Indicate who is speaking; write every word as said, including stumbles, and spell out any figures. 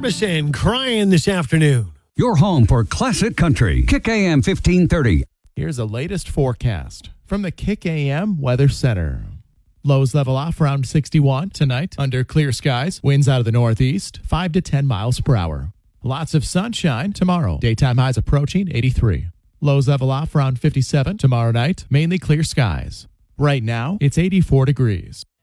Speaker 1: Harbison crying this afternoon.
Speaker 2: Your home for classic country. Kick A M fifteen thirty.
Speaker 3: Here's the latest forecast from the Kick A M Weather Center. Lows level off around sixty-one tonight under clear skies. Winds out of the northeast, five to ten miles per hour. Lots of sunshine tomorrow. Daytime highs approaching eighty-three. Lows level off around fifty-seven tomorrow night. Mainly clear skies. Right now, it's eighty-four degrees.